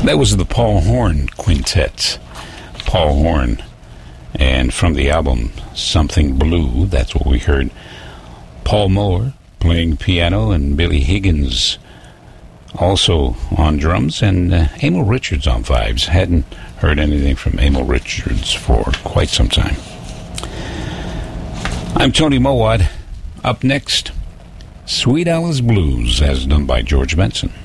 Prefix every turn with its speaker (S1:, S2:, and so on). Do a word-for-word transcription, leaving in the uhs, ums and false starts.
S1: That was the Paul Horn Quintet. Paul Horn. And from the album Something Blue, that's what we heard. Paul Moore playing piano and Billy Higgins also on drums, and uh, Emil Richards on vibes. Hadn't heard anything from Emil Richards for quite some time. I'm Tony Mowat. Up next, Sweet Alice Blues, as done by George Benson.